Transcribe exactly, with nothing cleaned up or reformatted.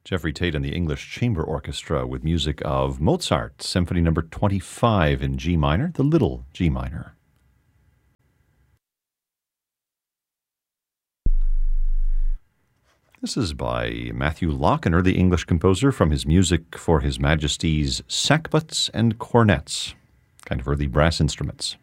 Jeffrey Tate and the English Chamber Orchestra with music of Mozart, Symphony Number twenty-five in G minor, the Little G minor. This is by Matthew Lochner, the English composer, from his music for His Majesty's sackbuts and cornets, kind of early brass instruments.